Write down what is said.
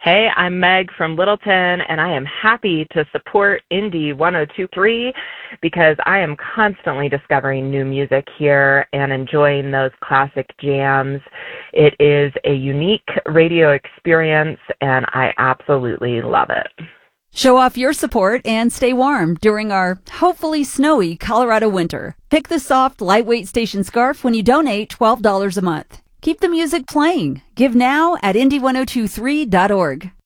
Hey, I'm Meg from Littleton, and I am happy to support Indie 1023 because I am constantly discovering new music here and enjoying those classic jams. It is a unique radio experience, and I absolutely love it. Show off your support and stay warm during our hopefully snowy Colorado winter. Pick the soft, lightweight station scarf when you donate $12 a month. Keep the music playing. Give now at indie1023.org.